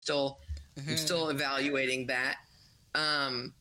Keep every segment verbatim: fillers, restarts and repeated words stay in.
still I'm still evaluating that. Um,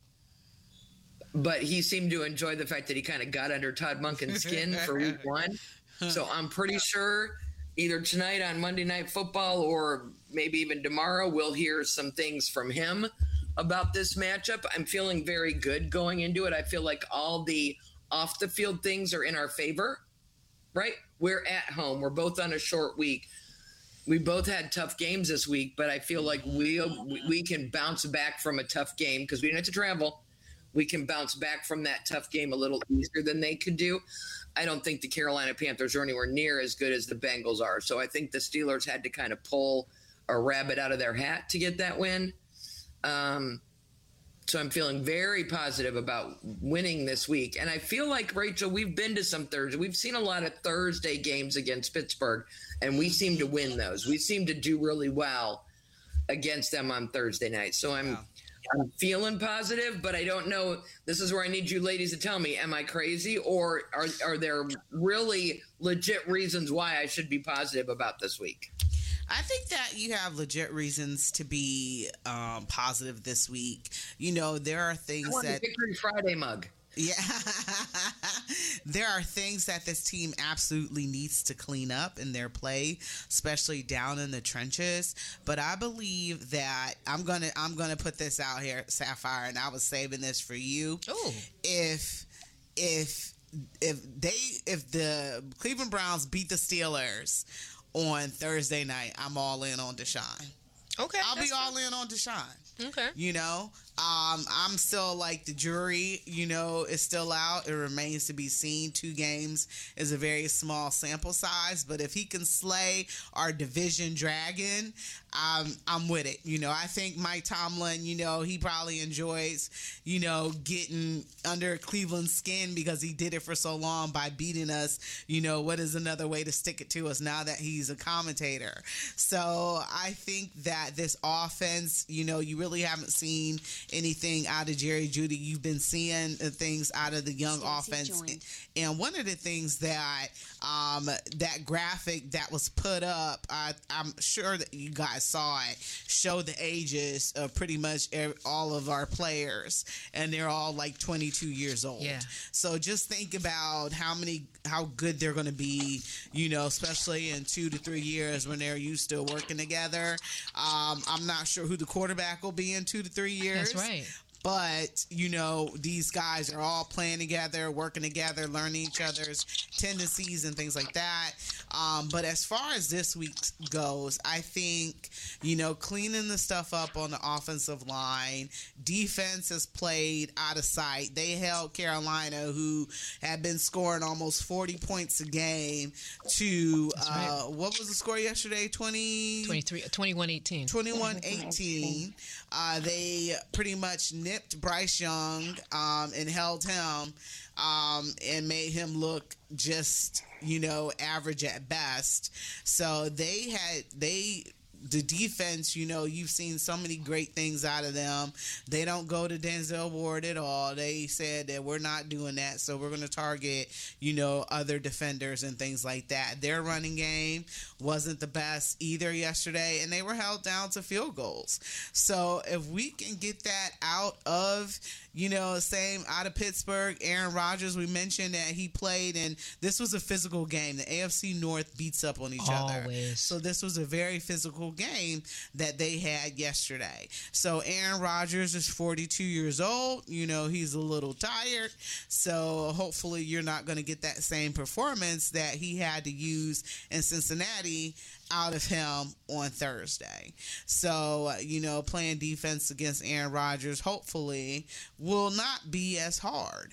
but he seemed to enjoy the fact that he kind of got under Todd Monken's skin for week one. So I'm pretty sure either tonight on Monday Night Football or maybe even tomorrow we'll hear some things from him about this matchup. I'm feeling very good going into it. I feel like all the off the field things are in our favor, right? We're at home. We're both on a short week. We both had tough games this week, but I feel like we we can bounce back from a tough game because we didn't have to travel. We can bounce back from that tough game a little easier than they could do. I don't think the Carolina Panthers are anywhere near as good as the Bengals are. So I think the Steelers had to kind of pull a rabbit out of their hat to get that win. Um, so I'm feeling very positive about winning this week. And I feel like, Rachel, we've been to some Thursday. We've seen a lot of Thursday games against Pittsburgh, and we seem to win those. We seem to do really well against them on Thursday night. So I'm wow. I'm feeling positive, but I don't know. This is where I need you ladies to tell me, am I crazy, or are are there really legit reasons why I should be positive about this week? I think that you have legit reasons to be um, positive this week. You know, there are things I want that... the Victory Friday mug. Yeah. There are things that this team absolutely needs to clean up in their play, especially down in the trenches. But I believe that I'm gonna I'm gonna put this out here, Sapphire, and I was saving this for you. Ooh. If if if they if the Cleveland Browns beat the Steelers on Thursday night, I'm all in on Deshaun. Okay. I'll be all in on Deshaun. Okay. You know, um, I'm still like the jury, you know, is still out. It remains to be seen. Two games is a very small sample size, but if he can slay our division dragon, um, I'm with it. You know, I think Mike Tomlin, you know, he probably enjoys, you know, getting under Cleveland's skin because he did it for so long by beating us. You know, what is another way to stick it to us now that he's a commentator? So I think that this offense, you know, you really haven't seen anything out of Jerry Jeudy. You've been seeing things out of the young Stacey offense. Joined. And one of the things that um, that graphic that was put up, I, I'm sure that you guys saw it, showed the ages of pretty much all of our players, and they're all like twenty-two years old. Yeah. So just think about how many, how good they're going to be, you know, especially in two to three years when they're used to working together. Um, I'm not sure who the quarterback will be in two to three years. That's right. But, you know, these guys are all playing together, working together, learning each other's tendencies and things like that. Um, but as far as this week goes, I think, you know, cleaning the stuff up on the offensive line, defense has played out of sight. They held Carolina, who had been scoring almost forty points a game, to, uh, right. what was the score yesterday? twenty twenty-three, twenty-one eighteen twenty-one eighteen Uh, they pretty much nipped Bryce Young um, and held him um, and made him look just, you know, average at best. So they had, they, the defense, you know, you've seen so many great things out of them. They don't go to Denzel Ward at all. They said that we're not doing that, so we're going to target, you know, other defenders and things like that. Their running game wasn't the best either yesterday, and they were held down to field goals. So if we can get that out of, you know, same out of Pittsburgh, Aaron Rodgers, we mentioned that he played, and this was a physical game. The A F C North beats up on each Always. other. So this was a very physical game that they had yesterday. So Aaron Rodgers is forty-two years old. You know, he's a little tired. So hopefully you're not going to get that same performance that he had to use in Cincinnati out of him on Thursday. So, you know, playing defense against Aaron Rodgers hopefully will not be as hard.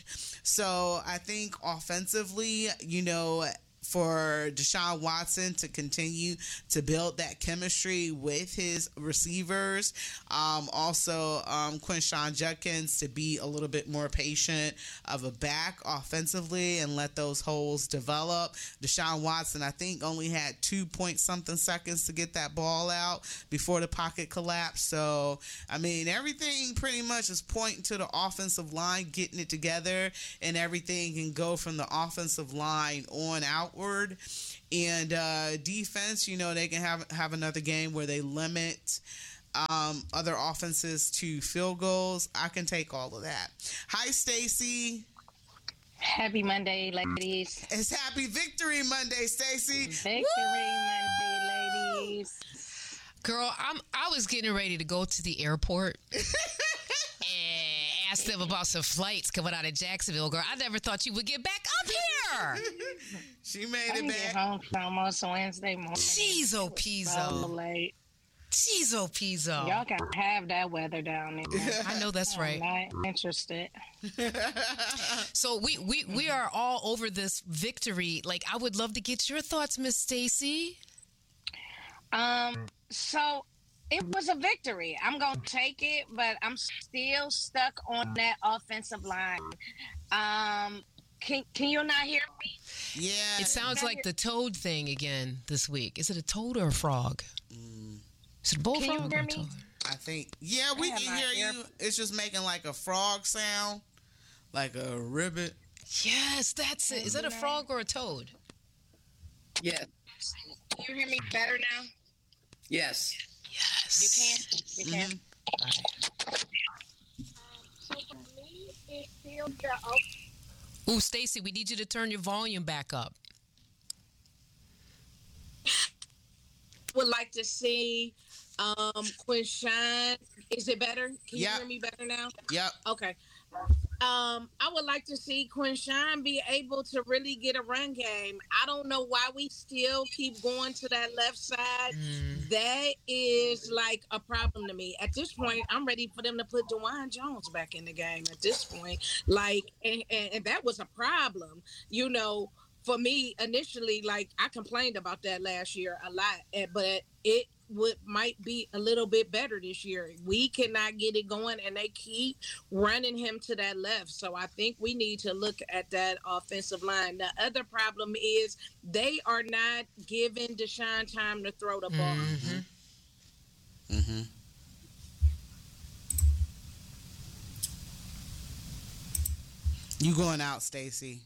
So I think offensively, you know, for Deshaun Watson to continue to build that chemistry with his receivers. Um, also, um, Quinshon Judkins to be a little bit more patient of a back offensively and let those holes develop. Deshaun Watson, I think, only had two point something seconds to get that ball out before the pocket collapsed. So, I mean, everything pretty much is pointing to the offensive line, getting it together, and everything can go from the offensive line on out. And uh, defense, you know, they can have have another game where they limit um, other offenses to field goals. I can take all of that. Hi, Stacy. Happy Monday, ladies. It's Happy Victory Monday, Stacy. Victory Monday, ladies. Girl, I'm I was getting ready to go to the airport and ask them about some flights coming out of Jacksonville. Girl, I never thought you would get back up here. She made I it can get back. home almost Wednesday morning. Jeez, oh, So Pizzo. late. Jeez, oh, Pizzo. Y'all can have that weather down there. I know that's right. I'm not interested. So we, we, we are all over this victory. Like, I would love to get your thoughts, Miss Stacy. Um, so it was a victory. I'm gonna take it, but I'm still stuck on that offensive line. Um, can can you not hear me? Yeah. It sounds like the toad thing again this week. Is it a toad or a frog? Mm, Is it a bullfrog Can you or hear a me? toad? I think. Yeah, we I have can my hear ear- you. It's just making like a frog sound, like a ribbit. Yes, that's it. Is that a frog or a toad? Yes. Can you hear me better now? Yes. Yes. You can. You can. Mhm. So for me, it feels the Ooh, Stacy, we need you to turn your volume back up. would like to see um Quinshawn. Is it better? Can Yeah. you hear me better now? Yep. Okay. Um, I would like to see Quinshawn be able to really get a run game. I don't know why we still keep going to that left side. Mm. That is like a problem to me. At this point, I'm ready for them to put DeJuan Jones back in the game. At this point, like, and, and, and that was a problem, you know. For me, initially, like I complained about that last year a lot, eh, but it would might be a little bit better this year. We cannot get it going, and they keep running him to that left. So I think we need to look at that offensive line. The other problem is they are not giving Deshaun time to throw the ball. Mhm. Mm-hmm. You going out, Stacy?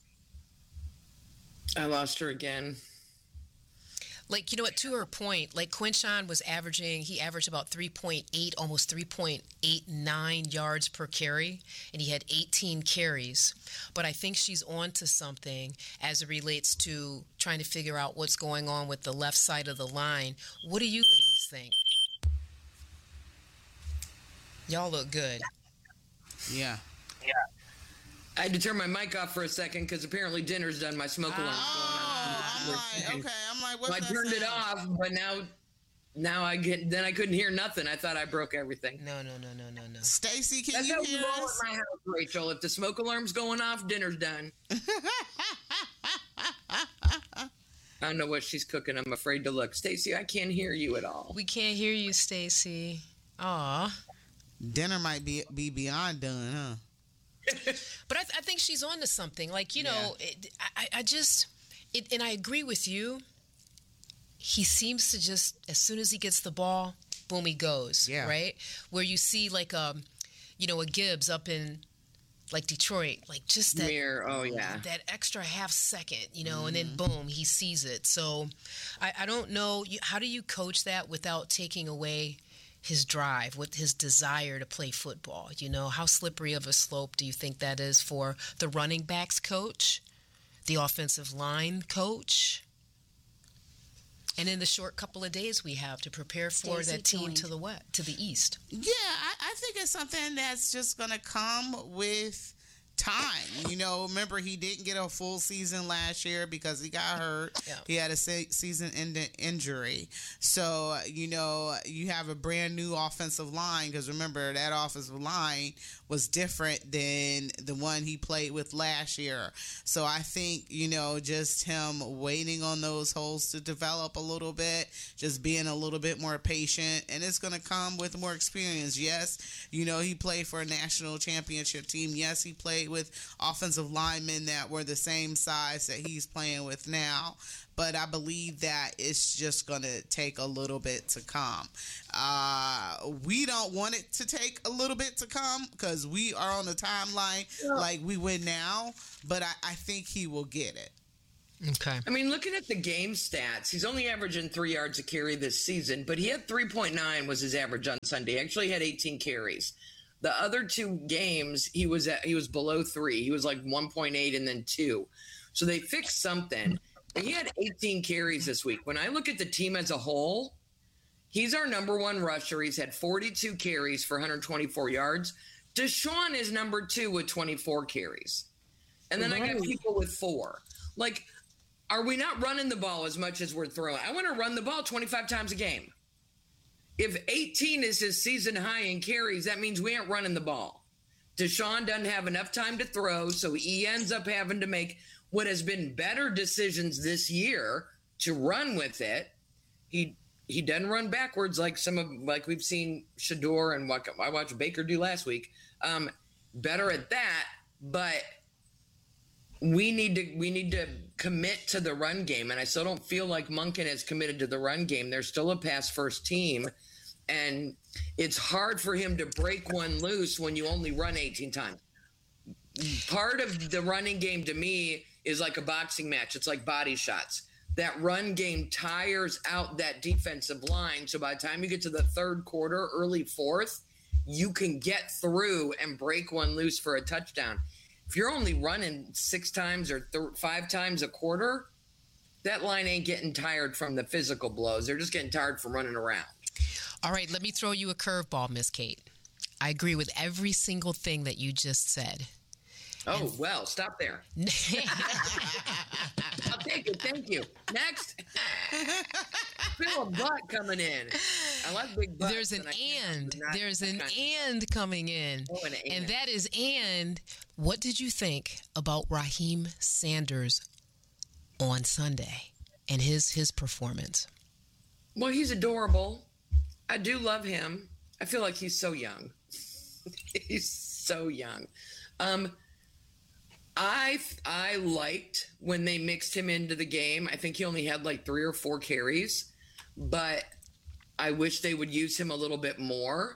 I lost her again. Like, you know what, to her point, like Quinshawn was averaging, he averaged about three point eight, almost three point eight nine yards per carry, and he had eighteen carries. But I think she's on to something as it relates to trying to figure out what's going on with the left side of the line. What do you ladies think? Y'all look good. Yeah. I had to turn my mic off for a second because apparently dinner's done. My smoke alarm's Oh, going I'm off. like, okay. I'm like, what's So I that turned it sound? off, but now, now I get. Then I couldn't hear nothing. I thought I broke everything. No, no, no, no, no, no. Stacy, can That's you how we hear roll us? at my house, Rachel. If the smoke alarm's going off, dinner's done. I don't know what she's cooking. I'm afraid to look. Stacy, I can't hear you at all. We can't hear you, Stacy. Aw. Dinner might be be beyond done, huh? But I, th- I think she's on to something. Like, you know, it, I, I just, it, and I agree with you. He seems to just, as soon as he gets the ball, boom, he goes. Yeah. Right? Where you see, like, um, you know, a Gibbs up in, like, Detroit. Like, just that, Mirror. Oh yeah. that extra half second, you know, and then boom, he sees it. So I, I don't know. You, how do you coach that without taking away his drive, with his desire to play football? You know, how slippery of a slope do you think that is for the running backs coach, the offensive line coach, and in the short couple of days we have to prepare for Stacey that team joined. to the west, to the east? Yeah, I, I think it's something that's just gonna come with time. You know, remember he didn't get a full season last year because he got hurt. Yeah. He had a se- season-ending injury. So, you know, you have a brand new offensive line because remember that offensive line was different than the one he played with last year. So I think, you know, just him waiting on those holes to develop a little bit, just being a little bit more patient, and it's going to come with more experience. Yes, you know, he played for a national championship team. Yes, he played with offensive linemen that were the same size that he's playing with now. But I believe that it's just going to take a little bit to come. Uh, we don't want it to take a little bit to come because we are on the timeline like we win now. But I, I think he will get it. Okay. I mean, looking at the game stats, he's only averaging three yards a carry this season, but he had three point nine was his average on Sunday. He actually had eighteen carries. The other two games, he was at he was below three. He was like one point eight and then two. So they fixed something. And he had eighteen carries this week. When I look at the team as a whole, he's our number one rusher. He's had forty-two carries for one hundred twenty-four yards. Deshaun is number two with twenty-four carries. And then I got people with four. Like, are we not running the ball as much as we're throwing? I want to run the ball twenty-five times a game. If eighteen is his season high in carries, that means we ain't running the ball. Deshaun doesn't have enough time to throw, so he ends up having to make what has been better decisions this year to run with it. He he doesn't run backwards like some of like we've seen Shador and what I watched Baker do last week. Um, better at that, but we need to we need to commit to the run game, and I still don't feel like Monken is committed to the run game. They're still a pass first team, and it's hard for him to break one loose when you only run eighteen times. Part of the running game to me is like a boxing match. It's like body shots. That run game tires out that defensive line. So by the time you get to the third quarter, early fourth, you can get through and break one loose for a touchdown. If you're only running six times or th- five times a quarter, that line ain't getting tired from the physical blows. They're just getting tired from running around. All right, let me throw you a curveball, Miss Kate. I agree with every single thing that you just said. Oh, and- well, stop there. I'll take it. Thank you. Next. Feel a butt coming in. I like big butts. There's an and. Not, There's an and coming in. Oh, an and. And that is and. What did you think about Raheem Sanders on Sunday and his his performance? Well, he's adorable. I do love him. I feel like he's so young. He's so young. Um, I I liked when they mixed him into the game. I think he only had like three or four carries, but I wish they would use him a little bit more.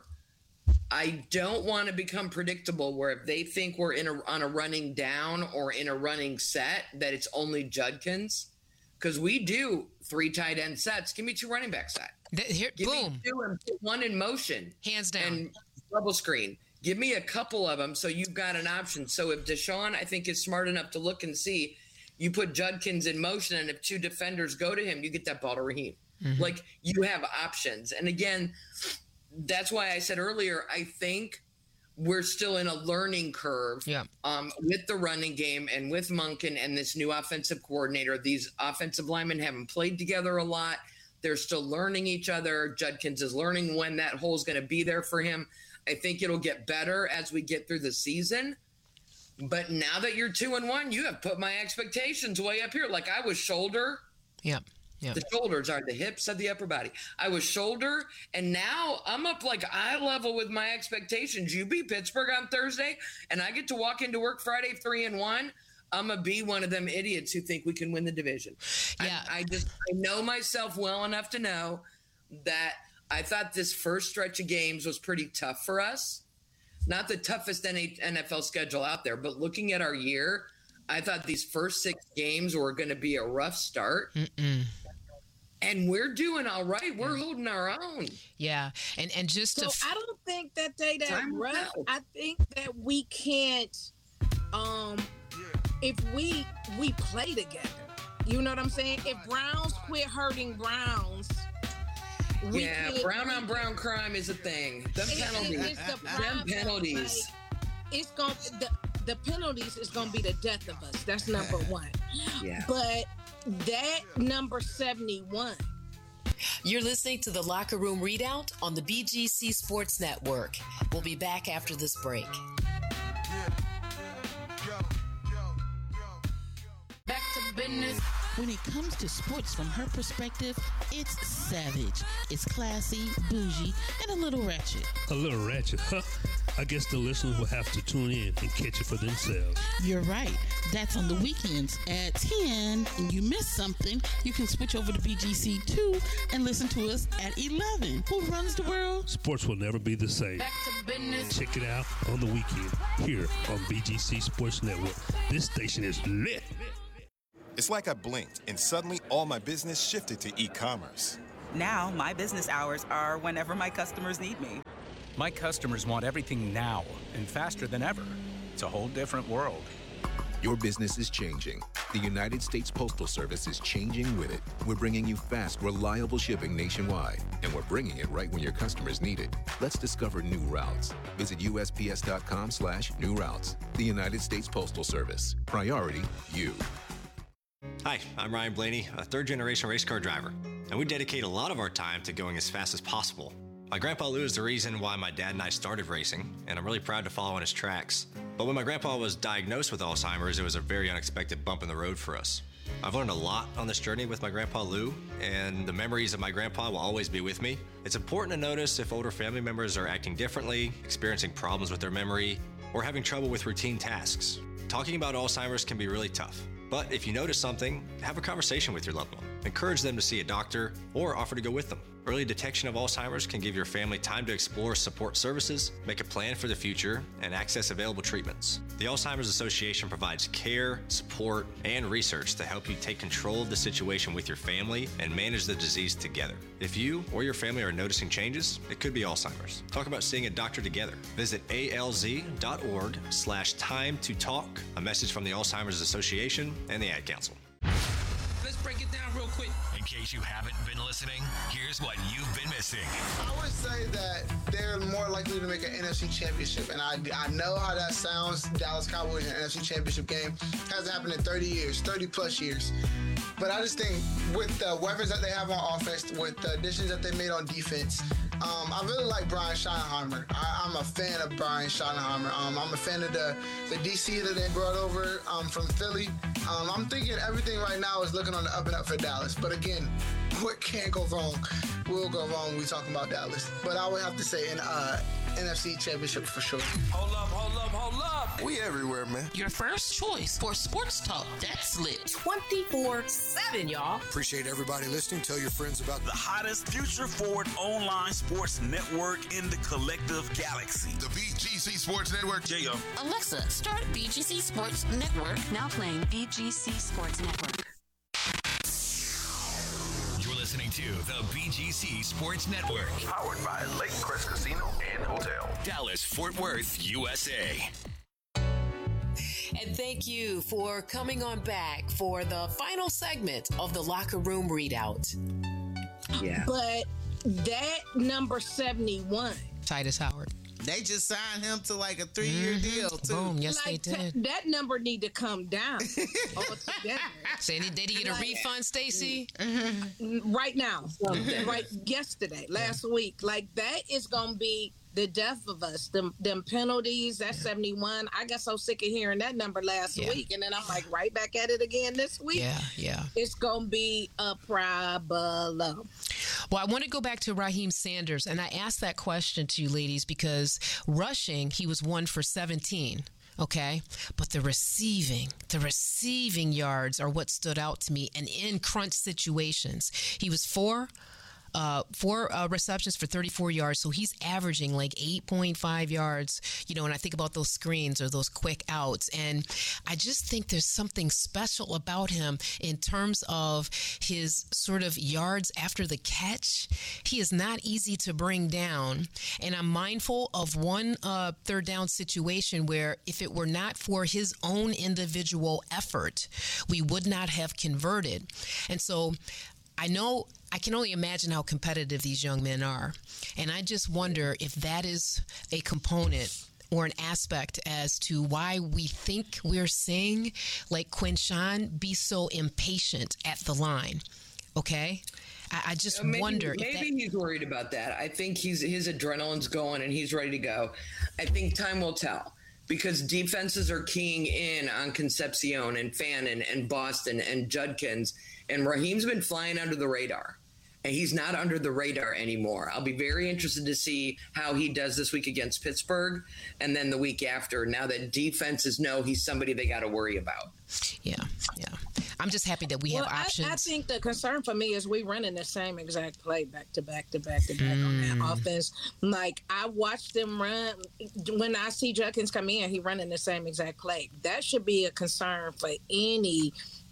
I don't want to become predictable where if they think we're in a, on a running down or in a running set, that it's only Judkins. Because we do three tight end sets. Give me two running back set. Th- here, Give boom. me two and put one in motion. Hands down. And double screen. Give me a couple of them so you've got an option. So if Deshaun, I think, is smart enough to look and see, you put Judkins in motion, and if two defenders go to him, you get that ball to Raheem. Mm-hmm. Like, you have options. And again, that's why I said earlier, I think we're still in a learning curve yeah. um, with the running game and with Monken and this new offensive coordinator. These offensive linemen haven't played together a lot. They're still learning each other. Judkins is learning when that hole is going to be there for him. I think it'll get better as we get through the season. But now that you're two and one, you have put my expectations way up here. Like I was shoulder. Yeah. Yep. The shoulders are the hips of the upper body. I was shoulder, and now I'm up like eye level with my expectations. You beat Pittsburgh on Thursday, and I get to walk into work Friday three and one. I'm gonna be one of them idiots who think we can win the division. Yeah. I, I just I know myself well enough to know that I thought this first stretch of games was pretty tough for us. Not the toughest N F L schedule out there, but looking at our year, I thought these first six games were going to be a rough start. Mm-mm. And we're doing all right. We're holding our own. Yeah. And and just So to f- I don't think that they that Time will rough. tell. I think that we can't um if we we play together. You know what I'm saying? If Browns quit hurting Browns, we Yeah, could- brown on brown crime is a thing. Them It- it- penalties. it's the Them problem. penalties. Like, it's going the the penalties is gonna be the death of us. That's number one. Yeah. But that number seventy-one. You're listening to the Locker Room Readout on the B G C Sports Network. We'll be back after this break. Back to business. When it comes to sports from her perspective, it's savage. It's classy, bougie, and a little ratchet. A little ratchet, huh? I guess the listeners will have to tune in and catch it for themselves. You're right. That's on the weekends at ten. And you miss something, you can switch over to B G C two and listen to us at eleven. Who runs the world? Sports will never be the same. Back to business. Check it out on the weekend here on B G C Sports Network. This station is lit. It's like I blinked and suddenly all my business shifted to e-commerce. Now, my business hours are whenever my customers need me. My customers want everything now and faster than ever. It's a whole different world. Your business is changing. The United States Postal Service is changing with it. We're bringing you fast, reliable shipping nationwide, and we're bringing it right when your customers need it. Let's discover new routes. Visit U S P S dot com slash new routes. The United States Postal Service. Priority, you. Hi, I'm Ryan Blaney, a third-generation race car driver, and we dedicate a lot of our time to going as fast as possible. My grandpa Lou is the reason why my dad and I started racing, and I'm really proud to follow in his tracks. But when my grandpa was diagnosed with Alzheimer's, it was a very unexpected bump in the road for us. I've learned a lot on this journey with my grandpa Lou, and the memories of my grandpa will always be with me. It's important to notice if older family members are acting differently, experiencing problems with their memory, or having trouble with routine tasks. Talking about Alzheimer's can be really tough. But if you notice something, have a conversation with your loved one. Encourage them to see a doctor or offer to go with them. Early detection of Alzheimer's can give your family time to explore support services, make a plan for the future, and access available treatments. The Alzheimer's Association provides care, support, and research to help you take control of the situation with your family and manage the disease together. If you or your family are noticing changes, it could be Alzheimer's. Talk about seeing a doctor together. Visit A L Z dot org slash time to talk. A message from the Alzheimer's Association and the Ad Council. Let's break it down real quick. In case you haven't been listening, here's what you've been missing. I would say that they're more likely to make an N F C championship, and I, I know how that sounds. Dallas Cowboys in an N F C championship game hasn't happened in thirty years, thirty plus years. But I just think with the weapons that they have on offense, with the additions that they made on defense, um, I really like Brian Schottenheimer. I, I'm a fan of Brian Schottenheimer. Um, I'm a fan of the, the D C that they brought over um, from Philly. Um, I'm thinking everything right now is looking on the up and up for Dallas. But again, what can't go wrong will go wrong when we talk about Dallas. But I would have to say an uh, N F C championship for sure. Hold up, hold up, hold up. We everywhere, man. Your first choice for sports talk that's lit. twenty-four seven, y'all. Appreciate everybody listening. Tell your friends about the hottest future forward online sports network in the collective galaxy. The B G C Sports Network. Yeah, yo. Alexa, start B G C Sports Network. Now playing B G C Sports Network. You're listening to the B G C Sports Network. Powered by Lake Crest Casino and Hotel. Dallas, Fort Worth, U S A. And thank you for coming on back for the final segment of the Locker Room Readout. Yeah. But that number seventy-one. Titus Howard. They just signed him to like a three-year mm-hmm. deal, too. Boom, yes, like, they did. T- that number need to come down altogether. Say, did they get a like, refund, Stacey? Mm-hmm. Right now. Right yesterday, last yeah. week. Like, that is going to be the death of us. Them, them penalties, that yeah. seventy-one. I got so sick of hearing that number last yeah. week. And then I'm like, right back at it again this week. Yeah, yeah. It's going to be a problem. Well, I want to go back to Raheem Sanders, and I asked that question to you ladies because rushing, he was one for seventeen, okay? But the receiving, the receiving yards are what stood out to me, and in crunch situations, he was four Uh, four uh, receptions for thirty-four yards, so he's averaging like eight point five yards, you know, and I think about those screens or those quick outs, and I just think there's something special about him in terms of his sort of yards after the catch. He is not easy to bring down, and I'm mindful of one uh, third down situation where if it were not for his own individual effort, we would not have converted, and so I know I can only imagine how competitive these young men are. And I just wonder if that is a component or an aspect as to why we think we're seeing, like Quinshawn, be so impatient at the line. Okay? I, I just uh, maybe, wonder. Maybe if that- he's worried about that. I think he's his adrenaline's going and he's ready to go. I think time will tell. Because defenses are keying in on Concepcion and Fannin and Boston and Judkins. And Raheem's been flying under the radar. And he's not under the radar anymore. I'll be very interested to see how he does this week against Pittsburgh and then the week after, now that defenses know he's somebody they got to worry about. Yeah, yeah. I'm just happy that we well, have options. I, I think the concern for me is we running the same exact play back to back to back to back mm. on that offense. Like, I watched them run. When I see Judkins come in, he running the same exact play. That should be a concern for any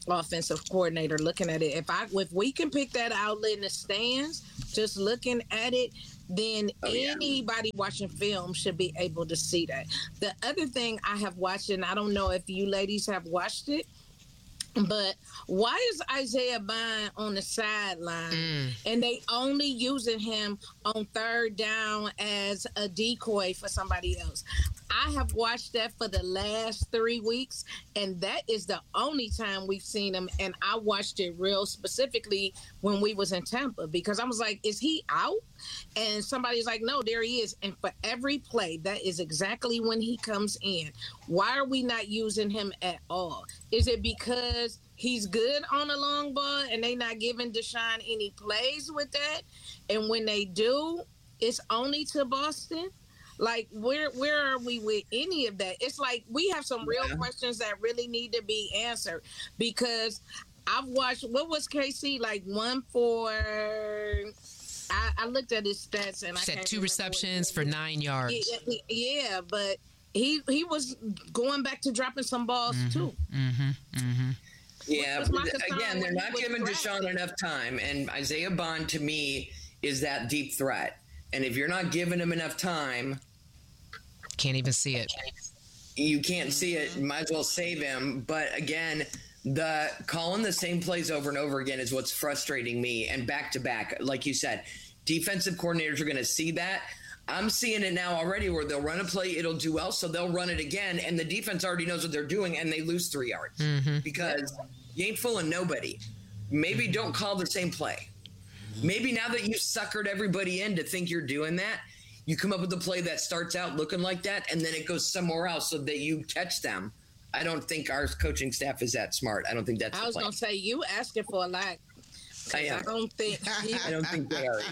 offensive coordinator looking at it. If I if we can pick that outlet in the stands, just looking at it, then oh, yeah. anybody watching film should be able to see that. The other thing I have watched, and I don't know if you ladies have watched it, but why is Isaiah Bond on the sideline mm. and they only using him on third down as a decoy for somebody else? I have watched that for the last three weeks, and that is the only time we've seen him. And I watched it real specifically when we was in Tampa, because I was like, is he out? And somebody's like, no, there he is. And for every play, that is exactly when he comes in. Why are we not using him at all? Is it because he's good on a long ball and they not giving Deshaun any plays with that? And when they do, it's only to Boston? Like, where where are we with any of that? It's like we have some real yeah. questions that really need to be answered, because I've watched, what was K C, like one for, I, I looked at his stats and I said two receptions for nine yards. Yeah, yeah, but he he was going back to dropping some balls mm-hmm, too. Mm-hmm, mm-hmm. Yeah, again, they're not giving Deshaun enough time, and Isaiah Bond to me is that deep threat. And if you're not giving him enough time, can't even see it. You can't see it. Might as well save him. But again, the calling the same plays over and over again is what's frustrating me. And back to back, like you said, defensive coordinators are going to see that. I'm seeing it now already where they'll run a play, it'll do well, so they'll run it again, and the defense already knows what they're doing, and they lose three yards mm-hmm. because you ain't fooling nobody. Maybe don't call the same play. Maybe now that you suckered everybody in to think you're doing that, you come up with a play that starts out looking like that, and then it goes somewhere else so that you catch them. I don't think our coaching staff is that smart. I don't think that's I the was going to say, you asking for a lot. I am. I don't think. I don't think they are.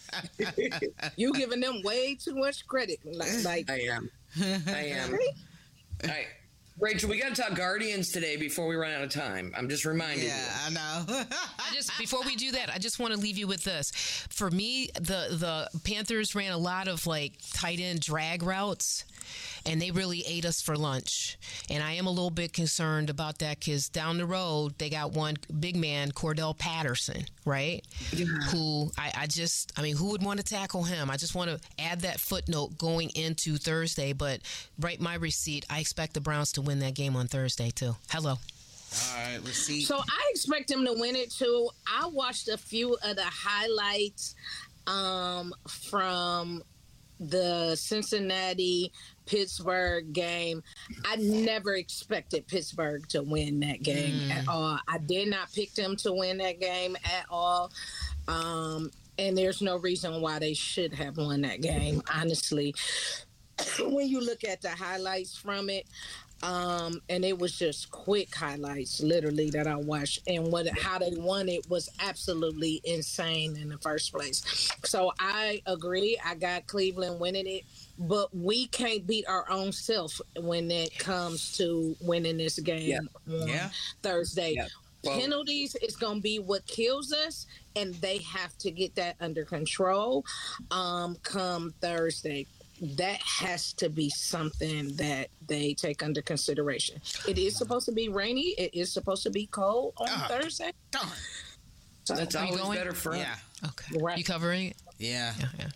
You giving them way too much credit. Like, like I am. I am. All right. Rachel, we got to talk Guardians today before we run out of time. I'm just reminding yeah, you. Yeah, I know. I just before we do that, I just want to leave you with this. For me, the the Panthers ran a lot of like tight end drag routes, and they really ate us for lunch. And I am a little bit concerned about that because down the road they got one big man, Cordell Patterson, right? Yeah. Who I, I just, I mean, who would want to tackle him? I just want to add that footnote going into Thursday. But write my receipt. I expect the Browns to win that game on Thursday too. Hello. All right, let's see. So I expect them to win it too. I watched a few of the highlights um, from the Cincinnati Pittsburgh game. I never expected Pittsburgh to win that game mm. at all. I did not pick them to win that game at all. Um, and there's no reason why they should have won that game, honestly. When you look at the highlights from it, um, and it was just quick highlights, literally, that I watched. And what how they won it was absolutely insane in the first place. So I agree. I got Cleveland winning it. But we can't beat our own self when it comes to winning this game yeah. on yeah. Thursday. Yeah. Well, penalties is going to be what kills us, and they have to get that under control um, come Thursday. That has to be something that they take under consideration. It is supposed to be rainy. It is supposed to be cold on uh, Thursday. Darn. So that's always going? better for yeah. Okay. Right. You covering it? Yeah. Yeah. yeah.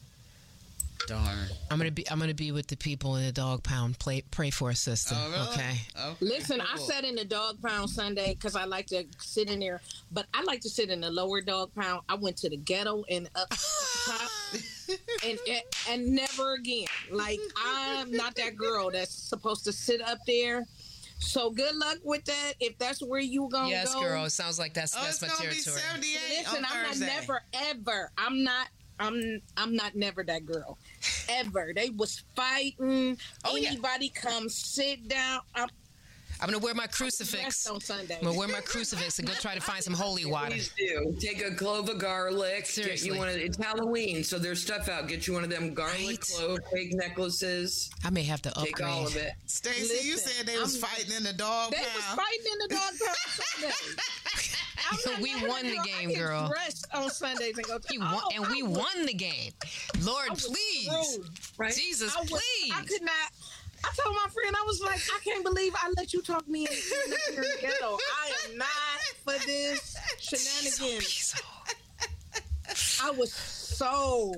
Darn. I'm gonna be. I'm gonna be with the people in the dog pound. Play, pray for us, sister. Oh, really? Okay. okay. Listen, cool. I sat in the dog pound Sunday because I like to sit in there, but I like to sit in the lower dog pound. I went to the ghetto and up top, and, and and never again. Like, I'm not that girl that's supposed to sit up there. So good luck with that. If that's where you gonna yes, go. Yes, girl. It sounds like that's oh, that's my it's gonna territory. Be seventy-eight Listen, on I'm Thursday. not never ever. I'm not. I'm I'm not never that girl, ever. They was fighting. Oh, Anybody yeah. come sit down. I'm, I'm gonna wear my crucifix on Sunday. I'm gonna wear my crucifix and go try to find some holy water. Please do. Take a clove of garlic. Seriously. Get you one of, it's Halloween, so there's stuff out. Get you one of them garlic Right. clove fake necklaces. I may have to upgrade. Take all of it. Stacey, you said they was I'm- fighting in the dog They pound. was fighting in the dog pound Sunday. I'm not We never won the girl. game, I get girl. dressed on Sundays and go to You won, oh, and we I was- won the game. Lord, I was please, through, right? Jesus, I was, please. I could not. I told my friend, I was like, I can't believe I let you talk me into the ghetto. I am not for this shenanigans. I was so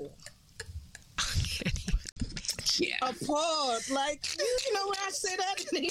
yeah. appalled. Like, you know when I say that?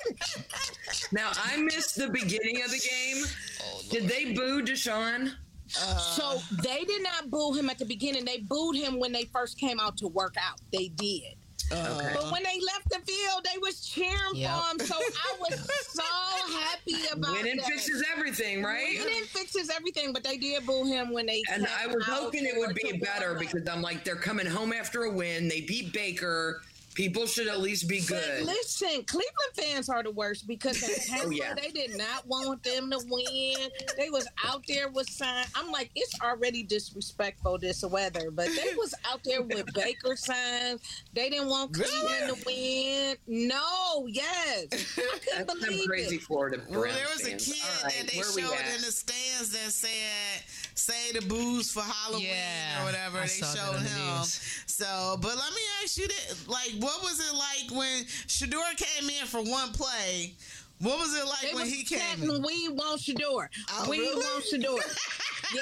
Now, I missed the beginning of the game. Oh, did they boo Deshaun? Uh, so they did not boo him at the beginning. They booed him when they first came out to work out. They did. Okay. But when they left the field, they was cheering yep. for him. So I was so happy about Winning that. fixes everything, right? Winning fixes everything, but they did boo him when they. And I was hoping it would be better because I'm like, they're coming home after a win. They beat Baker. People should at least be good. But listen, Cleveland fans are the worst because in Tampa, oh, yeah. they did not want them to win. They was out there with signs. I'm like, it's already disrespectful, this weather, but they was out there with Baker signs. They didn't want Cleveland to win. No, yes. I couldn't That's believe some crazy it. Florida Well, there was fans. a kid right, that they showed in the stands that said, say the booze for Halloween yeah, or whatever. I they saw showed that on the him. news. So, but let me ask you this. Like, what was it like when Shador came in for one play? What was it like they when was he came chanting, in? We want Shador. Oh, we really? want Shador. Yeah.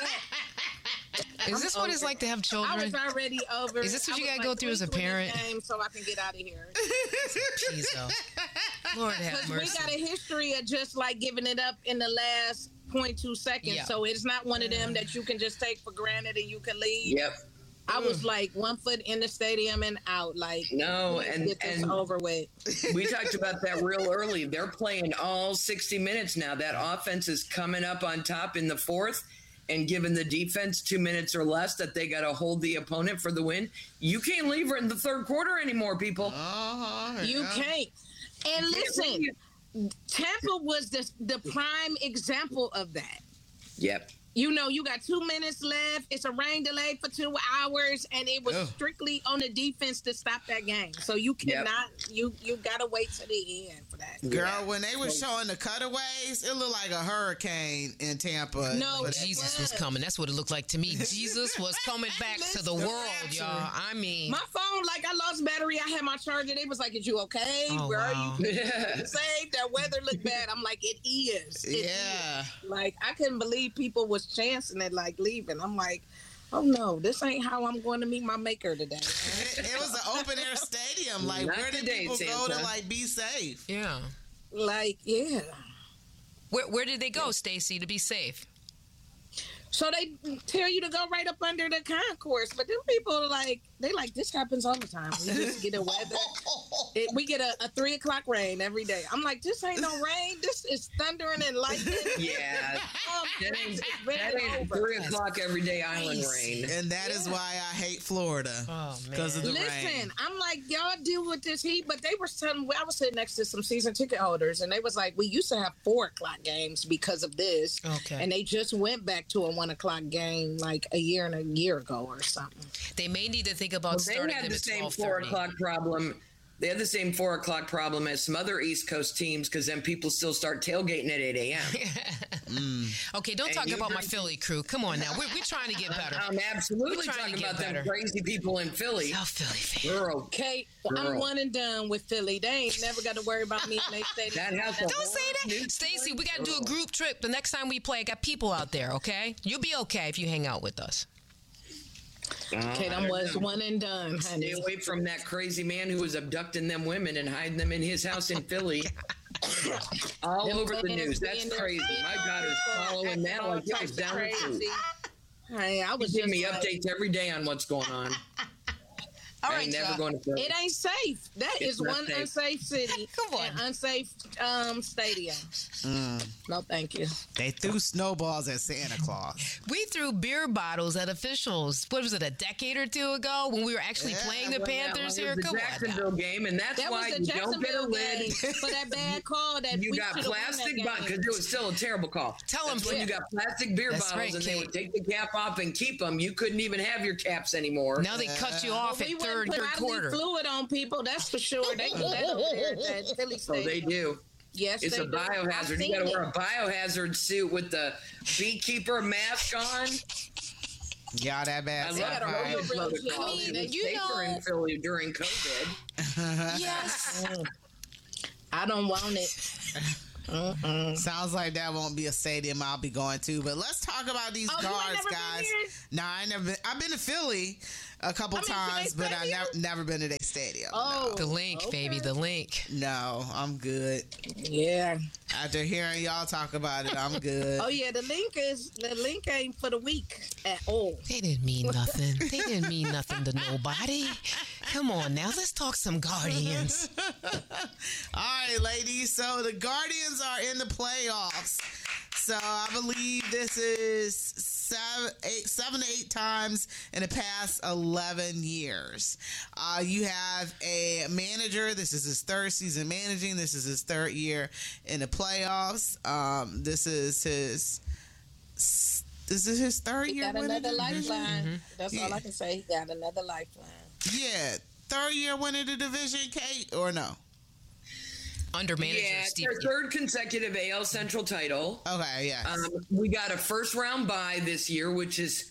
Is I'm this what it's over. like to have children? I was already over. Is this what I you was gotta like, go through as a please win parent? this game so I can get out of here. Jesus. Lord have Because mercy. we got a history of just like giving it up in the last point two seconds. Yeah. So it's not one of them that you can just take for granted and you can leave. Yep. I was like one foot in the stadium and out. Like, no, and get this and over with. We talked about that real early. They're playing all sixty minutes now. That offense is coming up on top in the fourth, and given the defense two minutes or less that they got to hold the opponent for the win, you can't leave her in the third quarter anymore, people. Uh-huh, you yeah. can't. And listen, Tampa was the the prime example of that. Yep. You know, you got two minutes left. It's a rain delay for two hours, and it was Ugh. strictly on the defense to stop that game. So you Yep. cannot, you you gotta wait to the end for that. Girl, when they were showing the cutaways, it looked like a hurricane in Tampa. No, But Jesus was coming. That's what it looked like to me. Jesus was coming back to the world, y'all. I mean, My phone, like I lost battery. I had my charger. They was like, "Is you okay, Oh, girl? wow. You saved? That weather looked bad." I'm like, "It is." It Yeah. is. Like I couldn't believe people was chancing it, like leaving. I'm like, "Oh no, this ain't how I'm going to meet my maker today." It, it was an open air stadium. Like, Not where did today, people go Santa. to like be safe? yeah. Like, yeah. Where, where did they go, Stacy, to be safe? So they tell you to go right up under the concourse, but them people like they like this happens all the time. We just get a weather. It, we get a, a three o'clock rain every day. I'm like, this ain't no rain. This is thundering and lightning. Yeah. Um, That ain't, it's that been ain't over. three o'clock every day island rain. And that is why I hate Florida. Oh, Because of the Listen, rain. I'm like, y'all deal with this heat, but they were telling I was sitting next to some season ticket holders, and they was like, we used to have four o'clock games because of this, Okay. and they just went back to a one o'clock game like a year and a year ago or something. They may need to think about Well, starting they had them the at same twelve four thirty. o'clock problem. They had the same four o'clock problem as some other East Coast teams because then people still start tailgating at eight a.m. Okay, don't And talk you about my bring- Philly crew. Come on now. We're, we're trying to get better. I'm absolutely We're trying talking to get about them better. crazy people in Philly. South Philly fan. Girl, Okay, I'm Girl. one and done with Philly. They ain't never got to worry about me in their stadium. that has a Don't say that. Stacy, we got to do a group trip the next time we play. I got people out there, okay? You'll be okay if you hang out with us. Okay, them was one and done, honey. Stay away from that crazy man who was abducting them women and hiding them in his house in Philly. All Them over the fans news. be That's in their crazy. My daughter's following that like it was down the tube. Hey, I was She give just me like, updates every day on what's going on. All I right, ain't never y'all. going to Philly. It ain't safe. That It's is not one safe. unsafe city. Come on. And unsafe um, stadium. Mm. No, thank you. They threw snowballs at Santa Claus. We threw beer bottles at officials. What was it, a decade or two ago when we were actually Yeah, playing the Well, that Panthers was here? the Come on now. Jacksonville game, and that's That why was the you don't get a Jacksonville game lid. for that bad call that You we got should've won that plastic game. bottles because it was still a terrible call. Tell That's them, when you got plastic beer That's bottles right, and they Kate. would take the cap off and keep them. You couldn't even have your caps anymore. Now they cut you off We at wouldn't third, put third bodily quarter. fluid on people, that's for sure. They do that over there at that Philly So they stadium. do. Yes, It's they a do. I've biohazard. You seen got to it. wear a biohazard suit with the beekeeper mask on. Y'all that bad. I love got a how real, his real mother jealous. called I mean, it was you safer know- in Philly during COVID. Yes. I don't want it. Mm-mm. Sounds like that won't be a stadium I'll be going to. But let's talk about these Oh, you ain't guards, never been guys. here? No, I ain't never been. I've been to Philly a couple I mean, to times, their but I stadium? never never been to their stadium. Oh, The link, okay. baby, the link. No, I'm good. Yeah. After hearing y'all talk about it, I'm good. Oh yeah, the link is the link ain't for the weak at all. They didn't mean nothing. They didn't mean nothing to nobody. Come on now, let's talk some Guardians. All right, ladies. So the Guardians are in the playoffs. So I believe this is seven, eight, seven to eight times in the past eleven years. Uh, you have a manager. This is his third season managing. This is his third year in the playoffs. Um, this is his. This is his third He year. got winning another the division? lifeline. Mm-hmm. That's Yeah. all I can say. He got another lifeline. Yeah, third year winning the division, Kate, or no? Under manager Yeah, it's Steve. our third consecutive A L Central title. Okay, yes. Um, we got a first round bye this year, which is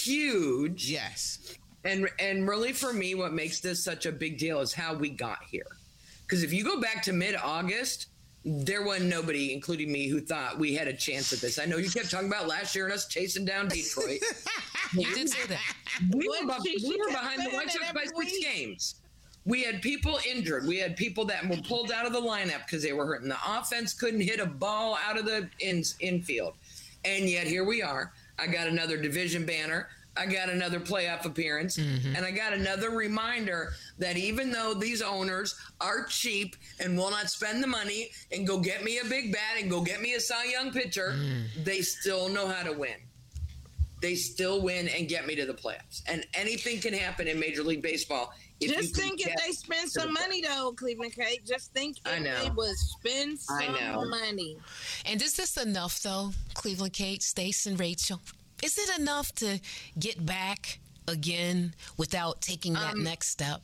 huge. Yes. And and really for me, what makes this such a big deal is how we got here. Because if you go back to mid-August, there wasn't nobody, including me, who thought we had a chance at this. I know you kept talking about last year and us chasing down Detroit. You did say that. We were, What? be- She- we she were kept behind the saying White that Sox by every six week. games. We had people injured. We had people that were pulled out of the lineup because they were hurting. The offense couldn't hit a ball out of the in, infield. And yet here we are. I got another division banner. I got another playoff appearance. Mm-hmm. And I got another reminder that even though these owners are cheap and will not spend the money and go get me a big bat and go get me a Cy Young pitcher, Mm. they still know how to win. They still win and get me to the playoffs. And anything can happen in Major League Baseball. If you Just can think if get they spend to the some play- money though, Cleveland Kate. Just think if I know. they would spend I some know. money. And is this enough, though, Cleveland Kate, Stace, and Rachel? Is it enough to get back again without taking that Um, next step?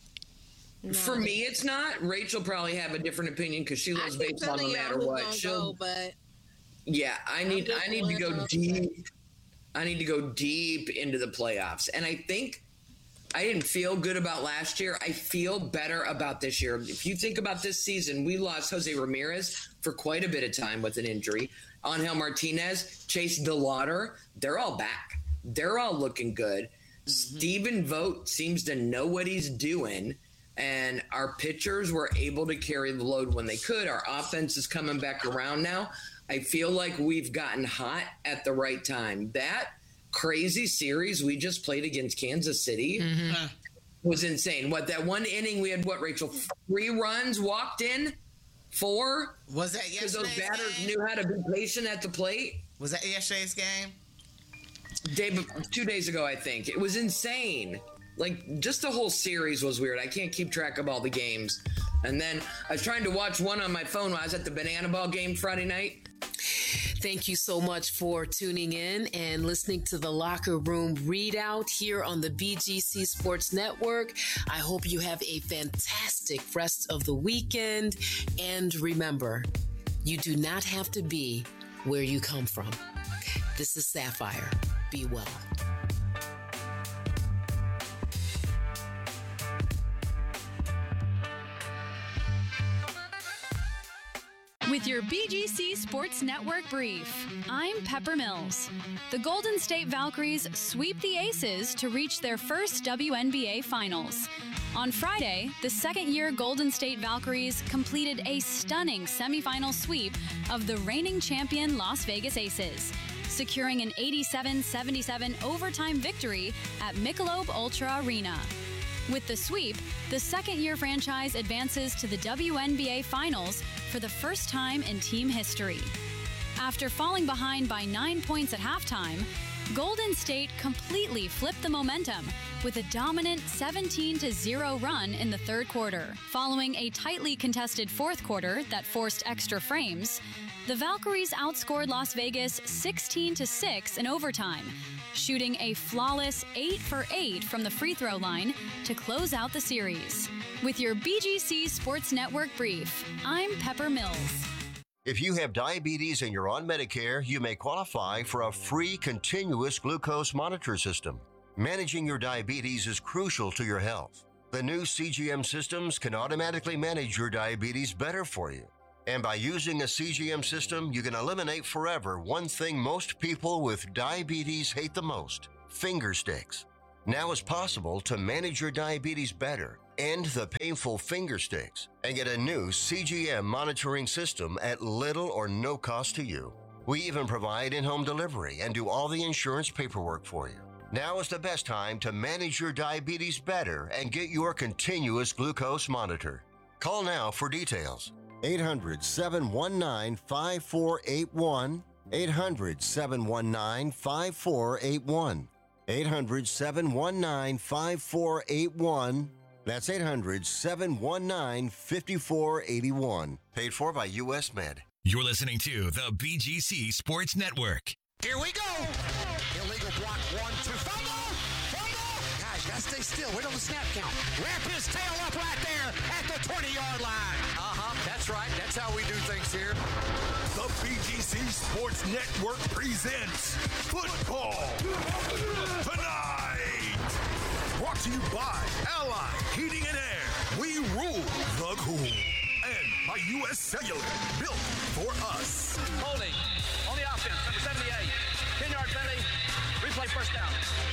For me, it's not. Rachel probably have a different opinion because she I loves keep baseball no telling y'all matter who's what. gonna She'll, go, but yeah, I need, just I need to go one deep. I need to go deep into the playoffs, and I think I didn't feel good about last year. I feel better about this year. If you think about this season, we lost Jose Ramirez for quite a bit of time with an injury. Angel Martinez, Chase DeLauder, they're all back. They're all looking good. Stephen Vogt seems to know what he's doing, and our pitchers were able to carry the load when they could. Our offense is coming back around now. I feel like we've gotten hot at the right time. That crazy series we just played against Kansas City was insane. What, that one inning we had, what, Rachel, three runs walked in? Four? Was that Because those yesterday's batters game? knew how to be patient at the plate. Was that yesterday's game? Day, bef- two days ago, I think. It was insane. Like, just the whole series was weird. I can't keep track of all the games. And then I was trying to watch one on my phone while I was at the Banana Ball game Friday night. Thank you so much for tuning in and listening to the Locker Room Readout here on the B G C Sports Network. I hope you have a fantastic rest of the weekend. And remember, you do not have to be where you come from. This is Sapphire. Be well. With your B G C Sports Network brief, I'm Pepper Mills. The Golden State Valkyries sweep the Aces to reach their first W N B A Finals. On Friday, the second-year Golden State Valkyries completed a stunning semifinal sweep of the reigning champion Las Vegas Aces, securing an eighty-seven seventy-seven overtime victory at Michelob Ultra Arena. With the sweep, the second-year franchise advances to the W N B A Finals for the first time in team history. After falling behind by nine points at halftime, Golden State completely flipped the momentum with a dominant seventeen to zero run in the third quarter. Following a tightly contested fourth quarter that forced extra frames, the Valkyries outscored Las Vegas sixteen to six in overtime, shooting a flawless eight for eight from the free throw line to close out the series. With your B G C Sports Network brief, I'm Pepper Mills. If you have diabetes and you're on Medicare, you may qualify for a free continuous glucose monitor system. Managing your diabetes is crucial to your health. The new C G M systems can automatically manage your diabetes better for you. And by using a C G M system, you can eliminate forever one thing most people with diabetes hate the most: finger sticks. Now it's possible to manage your diabetes better, end the painful finger sticks, and get a new C G M monitoring system at little or no cost to you. We even provide in-home delivery and do all the insurance paperwork for you. Now is the best time to manage your diabetes better and get your continuous glucose monitor. Call now for details. eight hundred, seven one nine, five four eight one. eight hundred, seven one nine, five four eight one. eight hundred, seven one nine, five four eight one. That's eight hundred, seven one nine, five four eight one. Paid for by U S Med. You're listening to the B G C Sports Network. Here we go. Illegal block one, two, fumble, fumble. Guys, you gotta stay still. Wait on the snap count. Wrap his tail up right there at the twenty-yard line. Uh-huh, that's right. That's how we do things here. The B G C Sports Network presents Football Tonight. Brought to you by Allied Heating and Air. We rule the cool. And by U S Cellular, built for us. Holding on the offense, number seventy-eight. ten-yard penalty, replay first down.